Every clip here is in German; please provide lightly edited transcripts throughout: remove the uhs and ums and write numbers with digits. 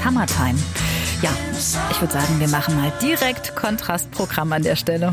Summertime. Ja, ich würde sagen, wir machen mal direkt Kontrastprogramm an der Stelle.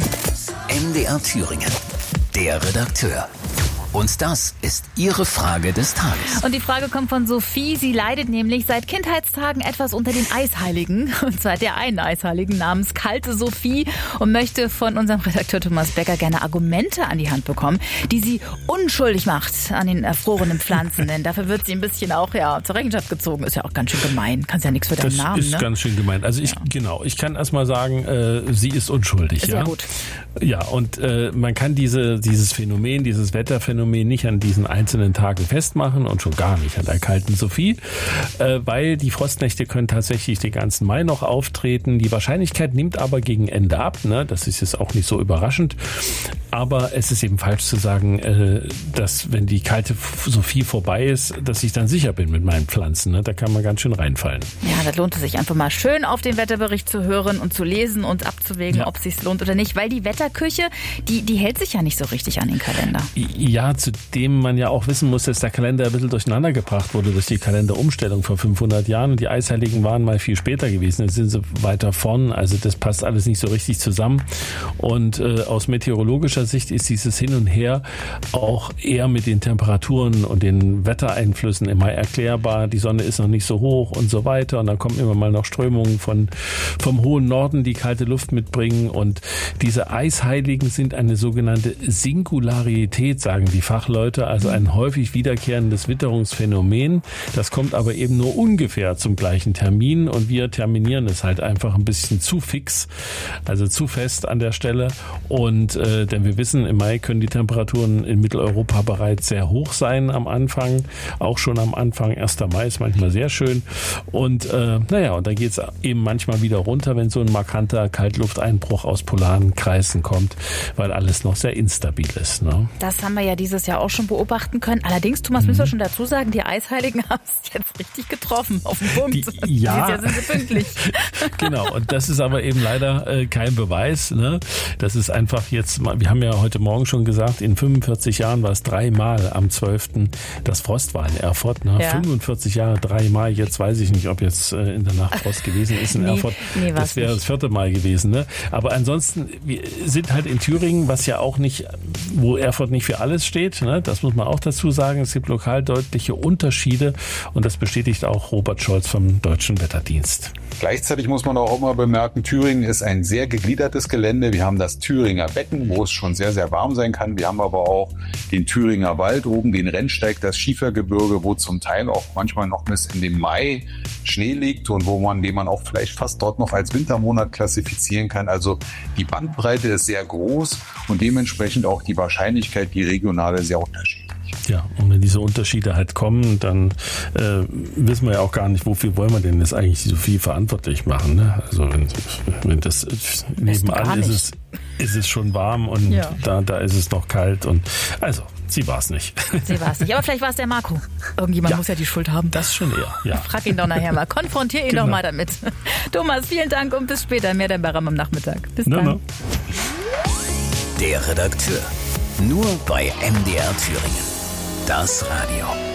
MDR Thüringen, der Redakteur. Und das ist Ihre Frage des Tages. Und die Frage kommt von Sophie. Sie leidet nämlich seit Kindheitstagen etwas unter den Eisheiligen. Und zwar der einen Eisheiligen namens Kalte Sophie. Und möchte von unserem Redakteur Thomas Becker gerne Argumente an die Hand bekommen, die sie unschuldig macht an den erfrorenen Pflanzen. Denn dafür wird sie ein bisschen auch zur Rechenschaft gezogen. Ist ja auch ganz schön gemein. Kannst ja nichts für deinen Namen. Das ist ganz schön gemein. Also ich kann erst mal sagen, sie ist unschuldig. Sehr gut. Ja, und man kann dieses Phänomen, dieses Wetterphänomen nicht an diesen einzelnen Tagen festmachen und schon gar nicht an der kalten Sophie, weil die Frostnächte können tatsächlich den ganzen Mai noch auftreten. Die Wahrscheinlichkeit nimmt aber gegen Ende ab. Ne? Das ist jetzt auch nicht so überraschend. Aber es ist eben falsch zu sagen, dass wenn die kalte Sophie vorbei ist, dass ich dann sicher bin mit meinen Pflanzen. Ne? Da kann man ganz schön reinfallen. Ja, das lohnt es sich einfach mal schön auf den Wetterbericht zu hören und zu lesen und abzuwägen, ob es sich lohnt oder nicht. Weil die Wetterküche, die hält sich ja nicht so richtig an den Kalender. Ja, zudem man ja auch wissen muss, dass der Kalender ein bisschen durcheinander gebracht wurde durch die Kalenderumstellung vor 500 Jahren. Und die Eisheiligen waren mal viel später gewesen. Jetzt sind sie weiter vorn. Also das passt alles nicht so richtig zusammen. Und aus meteorologischer Sicht ist dieses Hin und Her auch eher mit den Temperaturen und den Wettereinflüssen im Mai erklärbar. Die Sonne ist noch nicht so hoch und so weiter. Und dann kommen immer mal noch Strömungen vom hohen Norden, die kalte Luft mitbringen. Und diese Eisheiligen sind eine sogenannte Singularität, sagen die Fachleute, also ein häufig wiederkehrendes Witterungsphänomen. Das kommt aber eben nur ungefähr zum gleichen Termin und wir terminieren es halt einfach ein bisschen zu fix, also zu fest an der Stelle. Und denn wir wissen, im Mai können die Temperaturen in Mitteleuropa bereits sehr hoch sein am Anfang, auch schon am Anfang. 1. Mai ist manchmal sehr schön. Und und dann geht es eben manchmal wieder runter, wenn so ein markanter Kaltlufteinbruch aus polaren Kreisen kommt, weil alles noch sehr instabil ist. Ne? Das haben wir ja dieses Jahr auch schon beobachten können. Allerdings, Thomas, müssen wir schon dazu sagen, die Eisheiligen haben es jetzt richtig getroffen, auf den Punkt. Dieses Jahr sind sie pünktlich. Genau, und das ist aber eben leider kein Beweis. Ne? Das ist einfach jetzt, wir haben ja heute Morgen schon gesagt, in 45 Jahren war es 3-mal am 12. das Frost war in Erfurt. Ne? Ja. 45 Jahre, 3-mal, jetzt weiß ich nicht, ob jetzt in der Nacht Frost gewesen ist in Erfurt. Nee, das wäre das 4. Mal gewesen. Ne? Aber ansonsten, wir sind halt in Thüringen, was ja auch nicht, wo Erfurt nicht für alles steht. Ne? Das muss man auch dazu sagen. Es gibt lokal deutliche Unterschiede und das bestätigt auch Robert Scholz vom Deutschen Wetterdienst. Gleichzeitig muss man auch immer bemerken, Thüringen ist ein sehr gegliedertes Gelände. Wir haben das Thüringer Becken, wo es schon sehr, sehr warm sein kann. Wir haben aber auch den Thüringer Wald oben, den Rennsteig, das Schiefergebirge, wo zum Teil auch manchmal noch bis in den Mai Schnee liegt und den man auch vielleicht fast dort noch als Wintermonat klassifizieren kann. Also die Bandbreite ist sehr groß und dementsprechend auch die Wahrscheinlichkeit, die regionale, sehr unterschiedlich. Ja, und wenn diese Unterschiede halt kommen, dann wissen wir ja auch gar nicht, wofür wollen wir denn jetzt eigentlich so viel verantwortlich machen. Ne? Also wenn das nebenan ist es schon warm und da ist es noch kalt und also sie war es nicht. Sie war es nicht, aber vielleicht war es der Marco. Irgendjemand muss ja die Schuld haben. Das schon eher, ja. Frag ihn doch nachher mal, konfrontier ihn doch mal damit. Thomas, vielen Dank und bis später. Mehr dann bei Ram am Nachmittag. Bis dann. No. Der Redakteur. Nur bei MDR Thüringen. Das Radio.